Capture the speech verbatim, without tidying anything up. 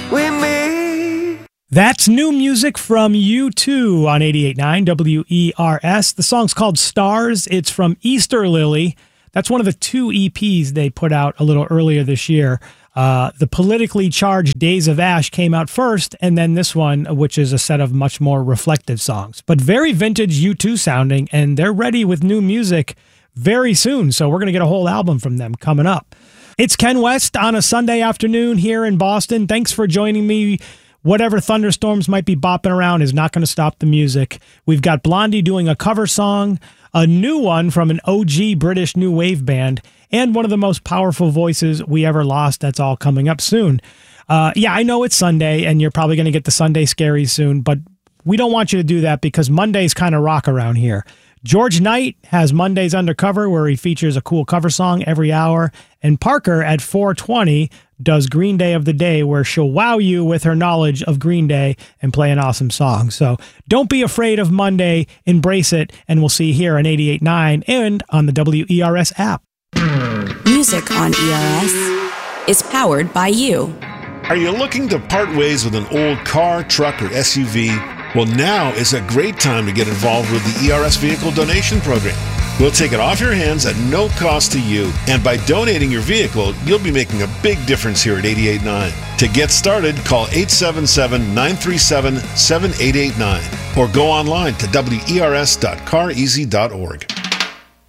with me. That's new music from U two on eighty-eight point nine W E R S. The song's called Stars. It's from Easter Lily. That's one of the two E Ps they put out a little earlier this year. Uh, the politically charged Days of Ash came out first, and then this one, which is a set of much more reflective songs. But very vintage U two sounding, and they're ready with new music very soon. So we're going to get a whole album from them coming up. It's Ken West on a Sunday afternoon here in Boston. Thanks for joining me. Whatever thunderstorms might be bopping around is not going to stop the music. We've got Blondie doing a cover song, a new one from an O G British new wave band, and one of the most powerful voices we ever lost. That's all coming up soon. Uh, yeah, I know it's Sunday, and you're probably going to get the Sunday scaries soon, but we don't want you to do that because Mondays kind of rock around here. George Knight has Mondays Undercover, where he features a cool cover song every hour, and Parker at four twenty does Green Day of the Day, where she'll wow you with her knowledge of Green Day and play an awesome song. So don't be afraid of Monday, embrace it, and we'll see you here on eighty-eight point nine and on the W E R S app. Music on E R S is powered by you. Are you looking to part ways with an old car, truck, or S U V? Well, now is a great time to get involved with the E R S Vehicle Donation Program. We'll take it off your hands at no cost to you. And by donating your vehicle, you'll be making a big difference here at eighty-eight point nine. To get started, call eight seven seven, nine three seven, seven eight eight nine or go online to W E R S dot car easy dot org.